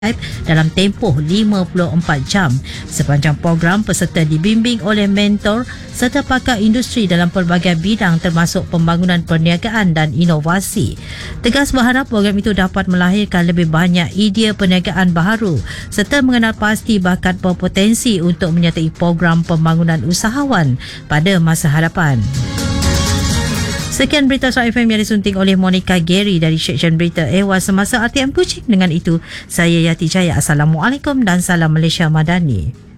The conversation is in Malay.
dalam tempoh 54 jam. Sepanjang program, peserta dibimbing oleh mentor serta pakar industri dalam pelbagai bidang termasuk pembangunan perniagaan dan inovasi. Tegas berharap program itu dapat melahirkan lebih banyak idea perniagaan baharu serta mengenal pasti bakat berpotensi untuk menyertai program pembangunan usahawan pada masa hadapan. Sekian berita Suara FM yang disunting oleh Monica Gary dari Seksyen Berita Ehwal Semasa RTM Kuching. Dengan itu, saya Yati Jaya. Assalamualaikum dan salam Malaysia Madani.